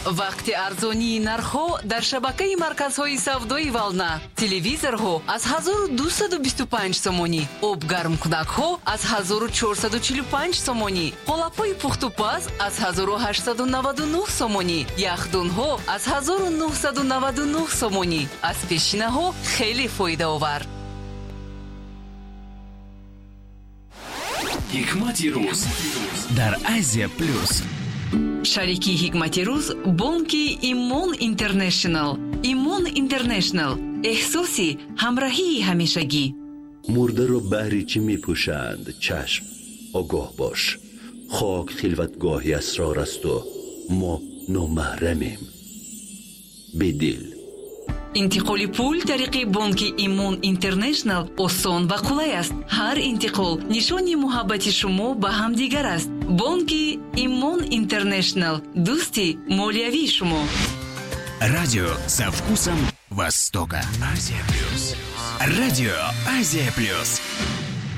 вақти арзонии нархҳо дар шабакаи марказҳои савдои Вална. Телевизорҳо аз 1225 сомонӣ, обгармкунакҳо аз 1445 сомонӣ, қолапҳои пухтупаз аз 1899 сомонӣ, яхдунҳо аз 1999 сомонӣ. аз пешинаҳо хеле фоидаовар. ҳикмати рӯз дар Азия Плюс. шарики ҳикмати рӯз бонки Имон Интернешнл. Имон Интернешнл, эҳсоси ҳамроҳии ҳамешагӣ. مرده بهری چی می پوشند؟ چشم، آگاه باش. خاک خلوتگاهی اسرار است و ما نامحرمیم. بدل интиқоли пул тариқи бонки Имон Интернешнл осон ва қулай аст. ҳар интиқол нишони муҳаббати шумо ба ҳамдигар аст. бонки Имон Интернешнл, дӯсти молиявии шумо. Радио со вкусом Востока. Азия Плюс. Радио Азия Плюс.